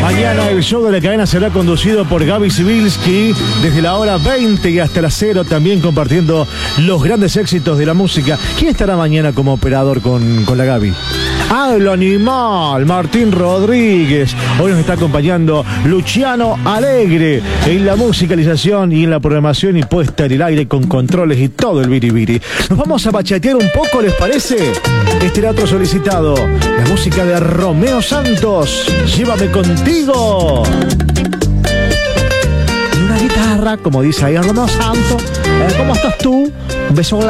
Mañana el show de la cadena será conducido por Gaby Sibilski desde la hora 20 y hasta las 0, también compartiendo los grandes éxitos de la música. ¿Quién estará mañana como operador con la Gaby? ¡Ah, el animal! Martín Rodríguez. Hoy nos está acompañando Luciano Alegre en la musicalización y en la programación y puesta en el aire con controles y todo el biribiri. Nos vamos a bachatear un poco, ¿les parece? Este era otro solicitado. La música de Romeo Santos. Llévame contigo. Y una guitarra, como dice ahí Romeo Santos. ¿Cómo estás tú? Un beso.